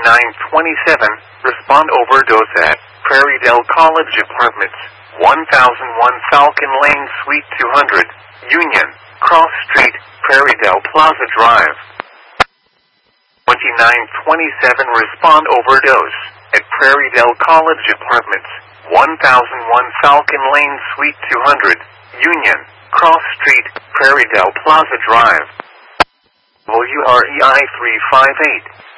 2927, respond overdose at Prairie Dale College Apartments, 1001 Falcon Lane, Suite 200, Union, Cross Street, Prairie Dale Plaza Drive. 2927, respond overdose at Prairie Dale College Apartments, 1001 Falcon Lane, Suite 200, Union, Cross Street, Prairie Dale Plaza Drive. WREI 358.